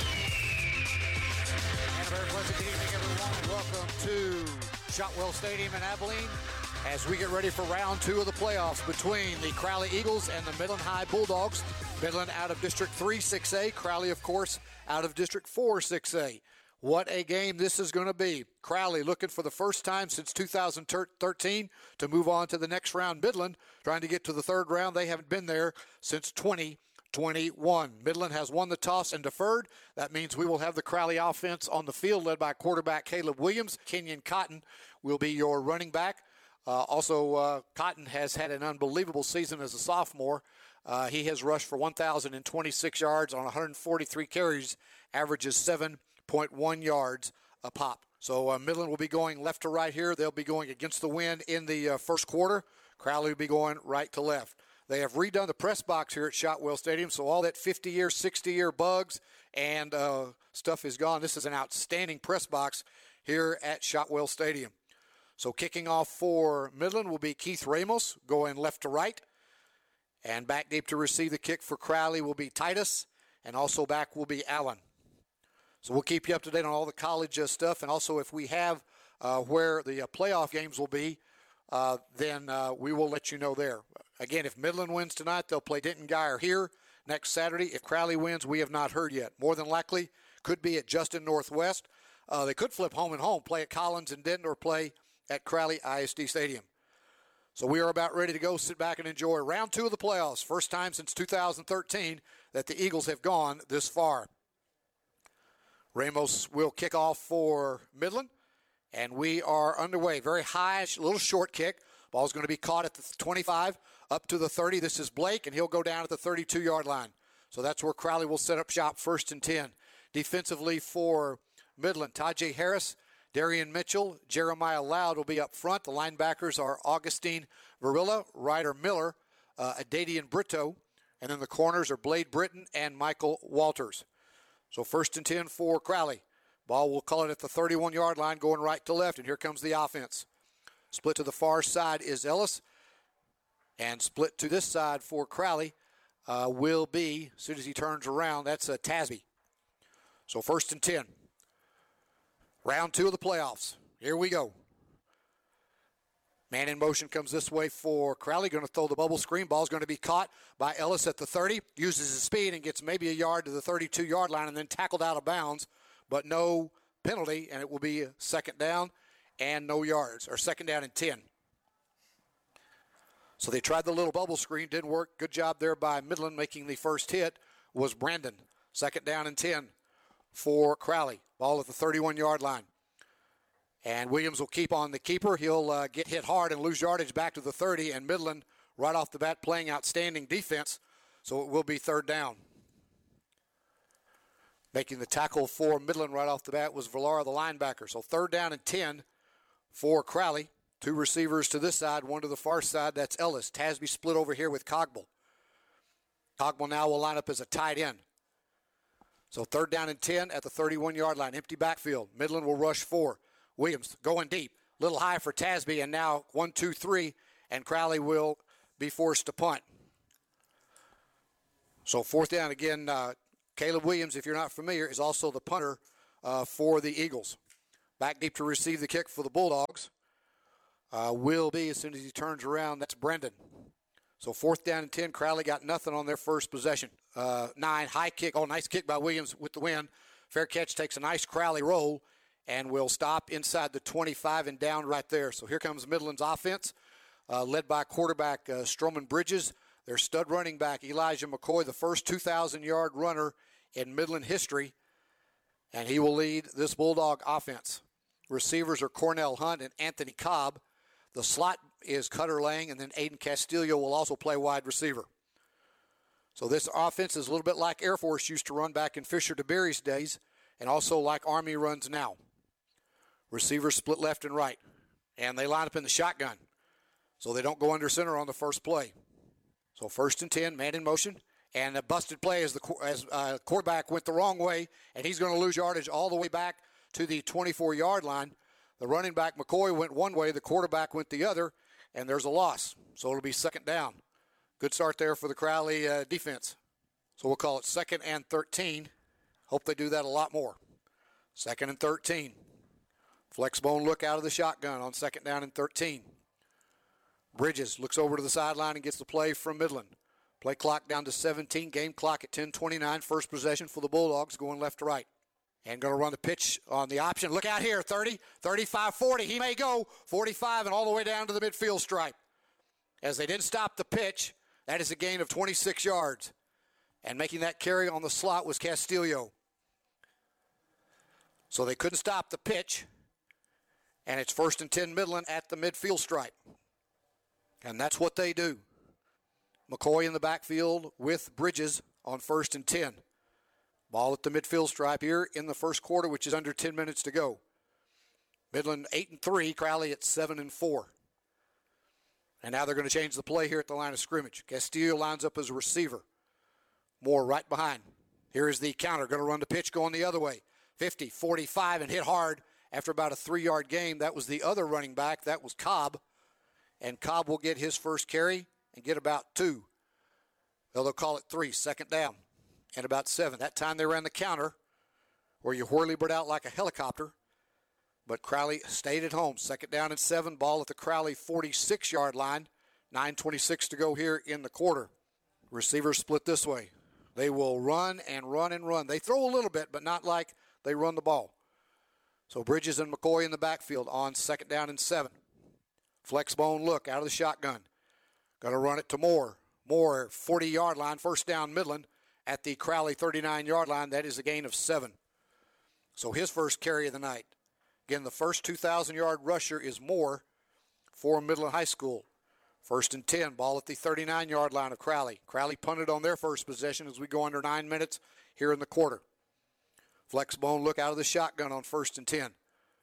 And a very pleasant evening, everyone, and welcome to Shotwell Stadium in Abilene as we get ready for round two of the playoffs between the Crowley Eagles and the Midland High Bulldogs. Midland out of District three six A, Crowley, of course, out of District four six A. What a game this is going to be. Crowley looking for the first time since two thousand thirteen to move on to the next round. Midland trying to get to the third round. They haven't been there since twenty twenty-one. Midland has won the toss and deferred. That means we will have the Crowley offense on the field led by quarterback Caleb Williams. Kenyon Cotton will be your running back. Uh, also, uh, Cotton has had an unbelievable season as a sophomore. Uh, he has rushed for one thousand twenty-six yards on one hundred forty-three carries, averages seven point one yards a pop. So uh, Midland will be going left to right here. They'll be going against the wind in the uh, first quarter. Crowley will be going right to left. They have redone the press box here at Shotwell Stadium, so all that fifty-year, sixty-year bugs and uh, stuff is gone. This is an outstanding press box here at Shotwell Stadium. So kicking off for Midland will be Keith Ramos, going left to right. And back deep to receive the kick for Crowley will be Titus, and also back will be Allen. So we'll keep you up to date on all the college uh, stuff, and also if we have uh, where the uh, playoff games will be, uh, then uh, we will let you know there. Again, if Midland wins tonight, they'll play Denton Guyer here next Saturday. If Crowley wins, we have not heard yet. More than likely, could be at Justin Northwest. Uh, they could flip home and home, play at Collins and Denton, or play at Crowley I S D Stadium. So we are about ready to go. Sit back and enjoy round two of the playoffs. First time since two thousand thirteen that the Eagles have gone this far. Ramos will kick off for Midland, and we are underway. Very high, little short kick. Ball's going to be caught at the twenty-five, up to the thirty. This is Blake, and he'll go down at the thirty-two-yard line. So that's where Crowley will set up shop, first and ten. Defensively for Midland, Tajay Harris, Darian Mitchell, Jeremiah Loud will be up front. The linebackers are Augustine Varilla, Ryder Miller, uh, Adadian Brito, and then the corners are Blade Britton and Michael Walters. So first and ten for Crowley. Ball will call it at the thirty-one-yard line, going right to left, and here comes the offense. Split to the far side is Ellis, and split to this side for Crowley uh, will be, as soon as he turns around, that's uh, Tasby. So first and ten. Round two of the playoffs. Here we go. Man in motion comes this way for Crowley. Going to throw the bubble screen. Ball's going to be caught by Ellis at the thirty. Uses his speed and gets maybe a yard to the thirty-two-yard line and then tackled out of bounds. But no penalty, and it will be a second down and no yards, or second down and ten. So they tried the little bubble screen. Didn't work. Good job there by Midland. Making the first hit was Brandon. Second down and ten for Crowley. Ball at the thirty-one-yard line. And Williams will keep on the keeper. He'll uh, get hit hard and lose yardage back to the thirty. And Midland, right off the bat, playing outstanding defense. So it will be third down. Making the tackle for Midland right off the bat was Villara, the linebacker. So third down and ten for Crowley. Two receivers to this side, one to the far side. That's Ellis. Tasby split over here with Cogble. Cogble now will line up as a tight end. So third down and ten at the thirty-one-yard line. Empty backfield. Midland will rush four. Williams going deep. Little high for Tasby, and now one, two, three, and Crowley will be forced to punt. So fourth down again. Uh, Caleb Williams, if you're not familiar, is also the punter uh, for the Eagles. Back deep to receive the kick for the Bulldogs. Uh, will be, as soon as he turns around, that's Brendan. So fourth down and ten, Crowley got nothing on their first possession. Uh, nine, high kick. Oh, nice kick by Williams with the win. Fair catch, takes a nice Crowley roll and will stop inside the twenty-five and down right there. So here comes Midland's offense, uh, led by quarterback uh, Stroman Bridges. Their stud running back, Elijah McCoy, the first two thousand-yard runner in Midland history, and he will lead this Bulldog offense. Receivers are Cornell Hunt and Anthony Cobb. The slot is Cutter Lang, and then Aiden Castillo will also play wide receiver. So this offense is a little bit like Air Force used to run back in Fisher DeBerry's days, and also like Army runs now. Receivers split left and right, and they line up in the shotgun, so they don't go under center on the first play. So first and ten, man in motion, and a busted play as the as uh, quarterback went the wrong way, and he's going to lose yardage all the way back to the twenty-four-yard line. The running back, McCoy, went one way, the quarterback went the other, and there's a loss. So it'll be second down. Good start there for the Crowley uh, defense. So we'll call it second and thirteen. Hope they do that a lot more. Second and thirteen. Flex bone look out of the shotgun on second down and thirteen. Bridges looks over to the sideline and gets the play from Midland. Play clock down to seventeen. Game clock at ten twenty-nine. First possession for the Bulldogs going left to right. And going to run the pitch on the option. Look out here, thirty, thirty-five, forty. He may go forty-five and all the way down to the midfield stripe. As they didn't stop the pitch, that is a gain of twenty-six yards. And making that carry on the slot was Castillo. So they couldn't stop the pitch. And it's first and ten Midland at the midfield stripe. And that's what they do. McCoy in the backfield with Bridges on first and ten. Ball at the midfield stripe here in the first quarter, which is under ten minutes to go. Midland eight and three, Crowley at seven and four. And now they're going to change the play here at the line of scrimmage. Castillo lines up as a receiver. Moore right behind. Here is the counter. Going to run the pitch going the other way. fifty, forty-five, and hit hard after about a three-yard gain. That was the other running back. That was Cobb. And Cobb will get his first carry and get about two. Well, they'll call it three, second down. And about seven. That time they ran the counter where you whirly-bird out like a helicopter. But Crowley stayed at home. Second down and seven. Ball at the Crowley forty-six-yard line. nine twenty-six to go here in the quarter. Receivers split this way. They will run and run and run. They throw a little bit, but not like they run the ball. So Bridges and McCoy in the backfield on second down and seven. Flex bone look out of the shotgun. Going to run it to Moore. Moore, forty-yard line. First down Midland. At the Crowley thirty-nine-yard line, that is a gain of seven. So his first carry of the night. Again, the first two thousand-yard rusher is Moore for Midland High School. First and ten, ball at the thirty-nine-yard line of Crowley. Crowley punted on their first possession as we go under nine minutes here in the quarter. Flex bone look out of the shotgun on first and ten.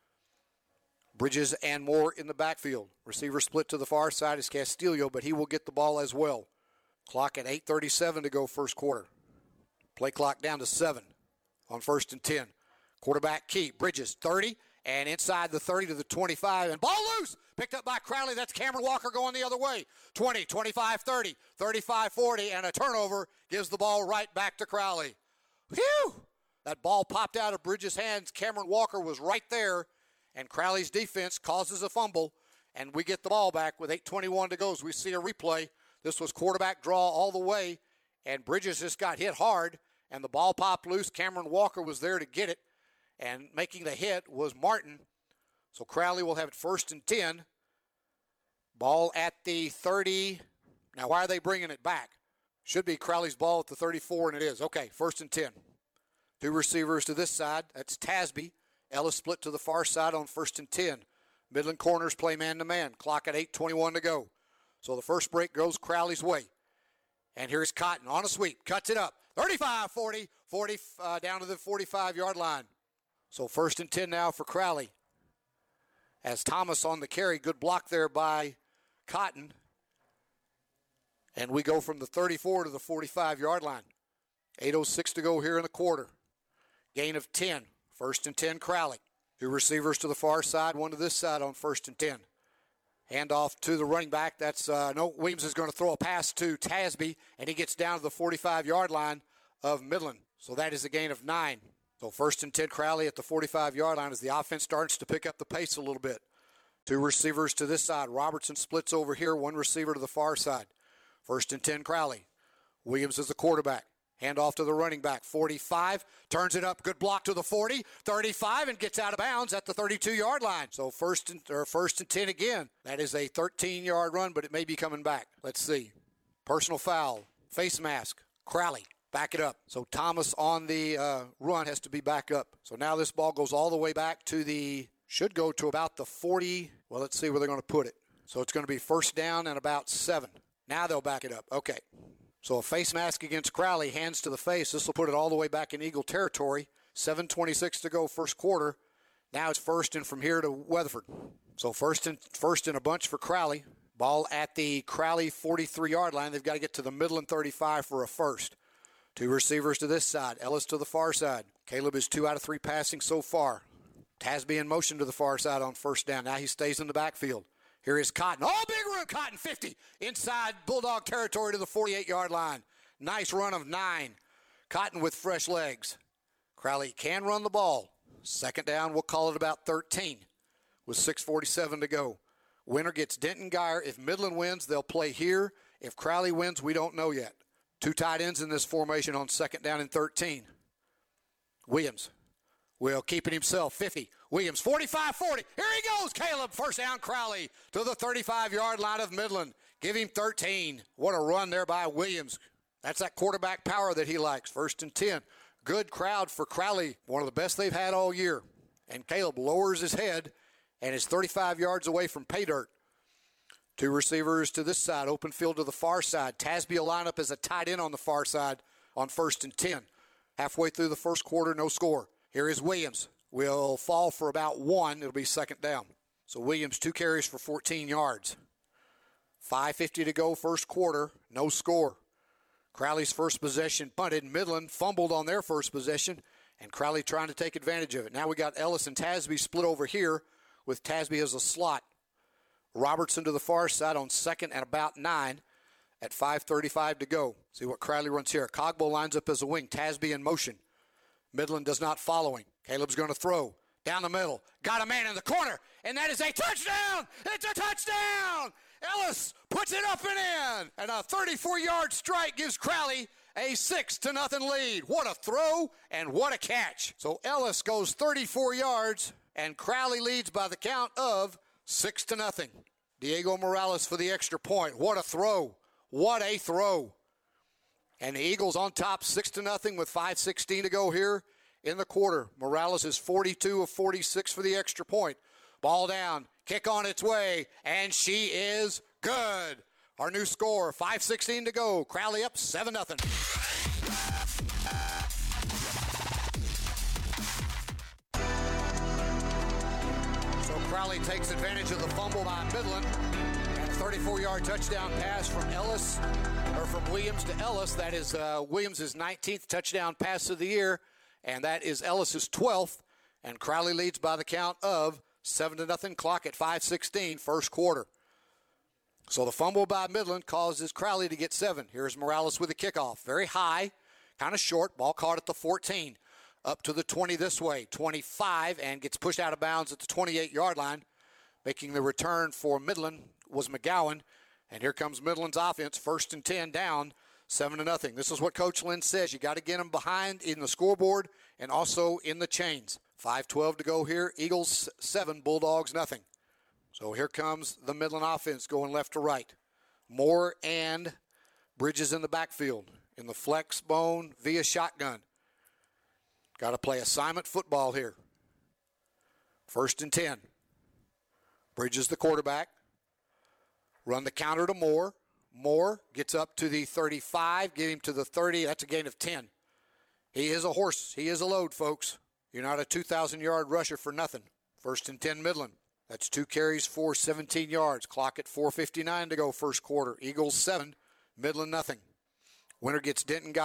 Bridges and Moore in the backfield. Receiver split to the far side is Castillo, but he will get the ball as well. Clock at eight thirty-seven to go first quarter. Play clock down to seven on first and ten. Quarterback key. Bridges, thirty, and inside the thirty to the twenty-five, and ball loose. Picked up by Crowley. That's Cameron Walker going the other way. twenty, twenty-five, thirty, thirty-five, forty, and a turnover gives the ball right back to Crowley. Whew! That ball popped out of Bridges' hands. Cameron Walker was right there, and Crowley's defense causes a fumble, and we get the ball back with eight twenty-one to go as we see a replay. This was quarterback draw all the way, and Bridges just got hit hard, and the ball popped loose. Cameron Walker was there to get it, and making the hit was Martin. So Crowley will have it first and ten. Ball at the thirty. Now, why are they bringing it back? Should be Crowley's ball at the thirty-four, and it is. Okay, first and ten. Two receivers to this side. That's Tasby. Ellis split to the far side on first and ten. Midland corners play man-to-man. Clock at eight twenty-one to go. So the first break goes Crowley's way. And here's Cotton on a sweep. Cuts it up. thirty-five, forty, forty uh, down to the forty-five-yard line. So first and ten now for Crowley. As Thomas on the carry. Good block there by Cotton. And we go from the thirty-four to the forty-five-yard line. eight oh six to go here in the quarter. Gain of ten. First and ten, Crowley. Two receivers to the far side, one to this side on first and ten. Handoff to the running back. That's uh, no. Williams is going to throw a pass to Tasby, and he gets down to the forty-five-yard line of Midland. So that is a gain of nine. So first and ten, Crowley at the forty-five-yard line as the offense starts to pick up the pace a little bit. Two receivers to this side. Robertson splits over here. One receiver to the far side. First and ten, Crowley. Williams is the quarterback. Handoff to the running back. forty-five, turns it up. Good block to the forty, thirty-five, and gets out of bounds at the thirty-two-yard line. So first and, or first and ten again. That is a thirteen-yard run, but it may be coming back. Let's see. Personal foul. Face mask. Crowley. Back it up. So Thomas on the uh, run has to be back up. So now this ball goes all the way back to the, should go to about the forty. Well, let's see where they're going to put it. So it's going to be first down and about seven. Now they'll back it up. Okay. So a face mask against Crowley, hands to the face. This will put it all the way back in Eagle territory. seven twenty-six to go first quarter. Now it's first and from here to Weatherford. So first and first in a bunch for Crowley. Ball at the Crowley forty-three-yard line. They've got to get to the Midland thirty-five for a first. Two receivers to this side. Ellis to the far side. Caleb is two out of three passing so far. Tasby in motion to the far side on first down. Now he stays in the backfield. Here is Cotton. Oh, big run, Cotton, fifty. Inside Bulldog territory to the forty-eight-yard line. Nice run of nine. Cotton with fresh legs. Crowley can run the ball. Second down, we'll call it about thirteen with six forty-seven to go. Winner gets Denton Geyer. If Midland wins, they'll play here. If Crowley wins, we don't know yet. Two tight ends in this formation on second down and thirteen. Williams will keep it himself. fifty. Williams, forty-five forty. Here he goes, Caleb. First down, Crowley to the thirty-five-yard line of Midland. Give him thirteen. What a run there by Williams. That's that quarterback power that he likes. First and ten. Good crowd for Crowley. One of the best they've had all year. And Caleb lowers his head and is thirty-five yards away from pay dirt. Two receivers to this side, open field to the far side. Tasby will line up as a tight end on the far side on first and ten. Halfway through the first quarter, no score. Here is Williams. Will fall for about one. It'll be second down. So Williams, two carries for fourteen yards. five fifty to go first quarter, no score. Crowley's first possession punted. Midland fumbled on their first possession, and Crowley trying to take advantage of it. Now we got Ellis and Tasby split over here with Tasby as a slot. Robertson to the far side on second and about nine at five thirty-five to go. See what Crowley runs here. Cogbo lines up as a wing. Tasby in motion. Midland does not follow him. Caleb's going to throw down the middle. Got a man in the corner, and that is a touchdown. It's a touchdown. Ellis puts it up and in, and a thirty-four-yard strike gives Crowley a six to nothing lead. What a throw and what a catch. So Ellis goes thirty-four yards, and Crowley leads by the count of Six to nothing. Diego Morales for the extra point. What a throw. What a throw. And the Eagles on top six to nothing with five sixteen to go here in the quarter. Morales is forty-two of forty-six for the extra point. Ball down. Kick on its way. And she is good. Our new score, five sixteen to go. Crowley up seven nothing. Crowley takes advantage of the fumble by Midland. And a thirty-four-yard touchdown pass from Ellis, or from Williams to Ellis. That is uh, Williams' nineteenth touchdown pass of the year, and that is Ellis' twelfth. And Crowley leads by the count of seven to nothing. Clock at five sixteen, first quarter. So the fumble by Midland causes Crowley to get seven. Here's Morales with the kickoff. Very high, kind of short. Ball caught at the fourteen. Up to the twenty this way, twenty-five, and gets pushed out of bounds at the twenty-eight-yard line. Making the return for Midland was McGowan. And here comes Midland's offense, first and ten down, seven to nothing. This is what Coach Lynn says. You got to get them behind in the scoreboard and also in the chains. five twelve to go here. Eagles seven, Bulldogs nothing. So here comes the Midland offense going left to right. Moore and Bridges in the backfield in the flex bone via shotgun. Got to play assignment football here. First and ten. Bridges the quarterback. Run the counter to Moore. Moore gets up to the thirty-five. Get him to the thirty. That's a gain of ten. He is a horse. He is a load, folks. You're not a two thousand-yard rusher for nothing. First and ten, Midland. That's two carries for seventeen yards. Clock at four fifty-nine to go first quarter. Eagles seven, Midland nothing. Winner gets Denton Geyer.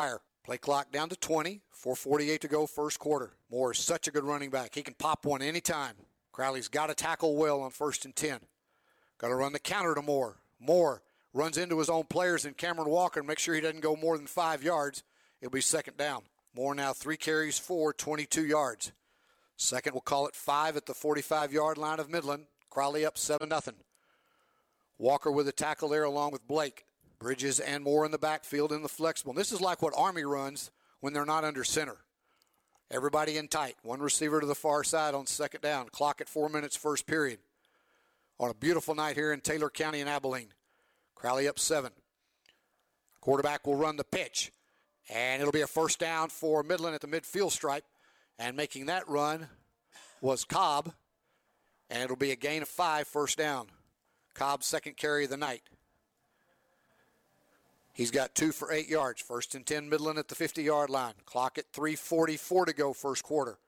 Play clock down to twenty. four forty-eight to go first quarter. Moore is such a good running back. He can pop one anytime. Crowley's got to tackle well on first and ten. Got to run the counter to Moore. Moore runs into his own players and Cameron Walker and make sure he doesn't go more than five yards. It'll be second down. Moore now three carries for twenty-two yards. Second, we'll call it five at the forty-five-yard line of Midland. Crowley up seven nothing. Walker with a tackle there along with Blake. Bridges and Moore in the backfield in the flexible. And this is like what Army runs when they're not under center. Everybody in tight. One receiver to the far side on second down. Clock at four minutes first period. On a beautiful night here in Taylor County and Abilene. Crowley up seven. Quarterback will run the pitch. And it'll be a first down for Midland at the midfield stripe. And making that run was Cobb. And it'll be a gain of five, first down. Cobb's second carry of the night. He's got two for eight yards. First and ten, Midland at the fifty-yard line. Clock at three forty-four to go first quarter.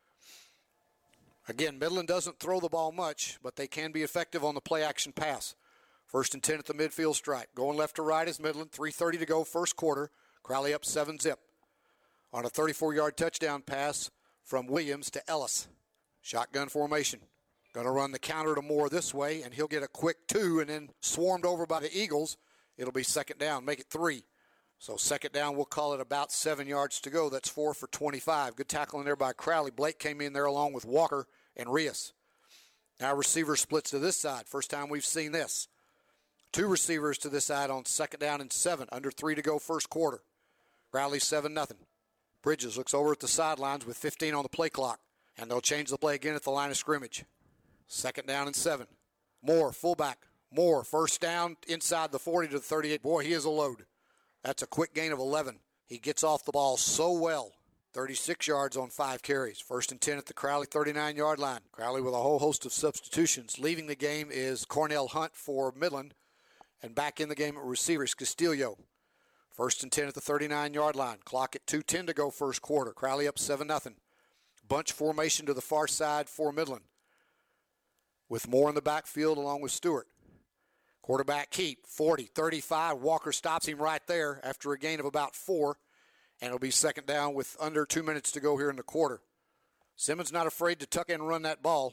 Again, Midland doesn't throw the ball much, but they can be effective on the play-action pass. First and ten at the midfield stripe. Going left to right is Midland. three thirty to go first quarter. Crowley up seven zip. On a thirty-four-yard touchdown pass from Williams to Ellis. Shotgun formation. Going to run the counter to Moore this way, and he'll get a quick two and then swarmed over by the Eagles. It'll be second down. Make it three. So second down, we'll call it about seven yards to go. That's four for twenty-five. Good tackling there by Crowley. Blake came in there along with Walker and Rios. Now receiver splits to this side. First time we've seen this. Two receivers to this side on second down and seven. Under three to go first quarter. Crowley seven nothing. Bridges looks over at the sidelines with fifteen on the play clock. And they'll change the play again at the line of scrimmage. Second down and seven. Moore, fullback. Moore, first down inside the forty to the thirty-eight. Boy, he is a load. That's a quick gain of eleven. He gets off the ball so well. thirty-six yards on five carries. First and ten at the Crowley thirty-nine-yard line. Crowley with a whole host of substitutions. Leaving the game is Cornell Hunt for Midland. And back in the game at receivers, Castillo. First and ten at the thirty-nine-yard line. Clock at two ten to go first quarter. Crowley up seven nothing. Bunch formation to the far side for Midland. With Moore in the backfield along with Stewart. Quarterback keep, forty, thirty-five. Walker stops him right there after a gain of about four. And it'll be second down with under two minutes to go here in the quarter. Simmons not afraid to tuck in and run that ball.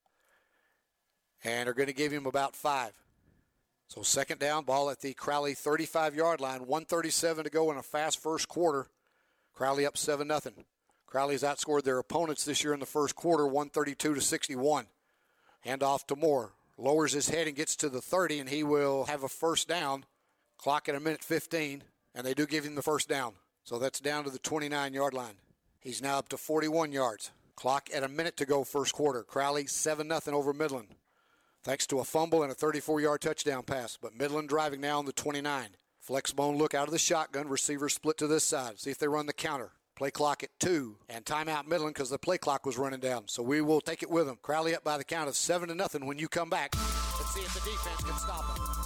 And they're going to give him about five. So second down, ball at the Crowley thirty-five-yard line. one thirty-seven to go in a fast first quarter. Crowley up seven nothing. Crowley's outscored their opponents this year in the first quarter, one thirty-two to sixty-one. Hand off to Moore. Lowers his head and gets to the thirty, and he will have a first down. Clock at a minute fifteen, and they do give him the first down. So that's down to the twenty-nine-yard line. He's now up to forty-one yards. Clock at a minute to go first quarter. Crowley seven nothing over Midland. Thanks to a fumble and a thirty-four-yard touchdown pass. But Midland driving now on the twenty-nine. Flex bone look out of the shotgun. Receivers split to this side. See if they run the counter. Play clock at two. And timeout Midland because the play clock was running down. So we will take it with them. Crowley up by the count of seven to nothing when you come back. Let's see if the defense can stop them.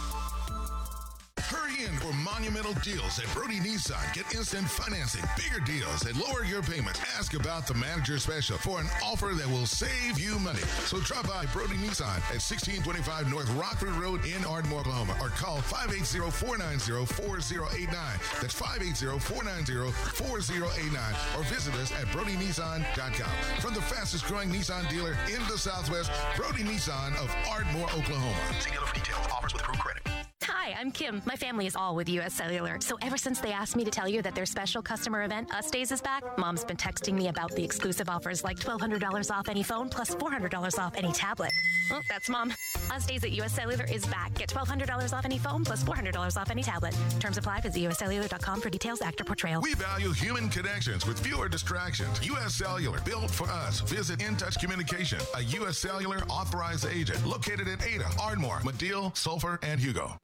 Hurry in for monumental deals at Brody Nissan. Get instant financing, bigger deals, and lower your payments. Ask about the manager special for an offer that will save you money. So drop by Brody Nissan at sixteen twenty-five North Rockford Road in Ardmore, Oklahoma, or call five eight zero, four nine zero, four zero eight nine. That's five eight zero, four nine zero, four zero eight nine, or visit us at Brody Nissan dot com. From the fastest growing Nissan dealer in the Southwest, Brody Nissan of Ardmore, Oklahoma. See dealer for details. Offers with approved credit. Hi, I'm Kim. My family is all with U S Cellular. So ever since they asked me to tell you that their special customer event, Us Days, is back, Mom's been texting me about the exclusive offers like twelve hundred dollars off any phone plus four hundred dollars off any tablet. Oh, that's Mom. Us Days at U S Cellular is back. Get twelve hundred dollars off any phone plus four hundred dollars off any tablet. Terms apply. Visit U S cellular dot com for details. Actor portrayal. We value human connections with fewer distractions. U S Cellular, built for us. Visit InTouch Communication, a U S Cellular authorized agent located in Ada, Ardmore, Madill, Sulphur, and Hugo.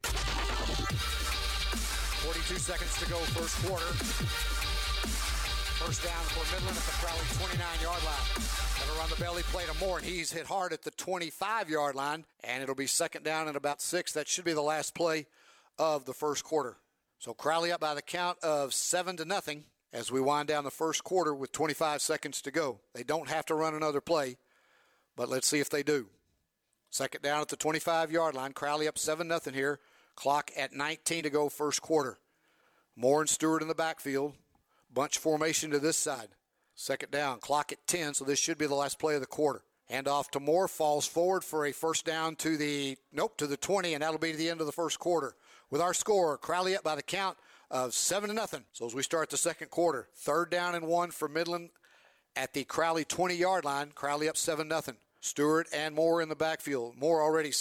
forty-two seconds to go first quarter. First down for Midland at the Crowley twenty-nine-yard line. Going to run the belly play to Moore, and he's hit hard at the twenty-five-yard line, and it'll be second down and about six. That should be the last play of the first quarter. So Crowley up by the count of seven to nothing as we wind down the first quarter with twenty-five seconds to go. They don't have to run another play, but let's see if they do. Second down at the twenty-five-yard line. Crowley up seven nothing here. Clock at nineteen to go first quarter. Moore and Stewart in the backfield. Bunch formation to this side. Second down, clock at ten, so this should be the last play of the quarter. Hand off to Moore, falls forward for a first down to the, nope, to the twenty, and that'll be the end of the first quarter. With our score, Crowley up by the count of seven to nothing. So as we start the second quarter, third down and one for Midland at the Crowley twenty-yard line. Crowley up seven nothing. Stewart and Moore in the backfield. Moore already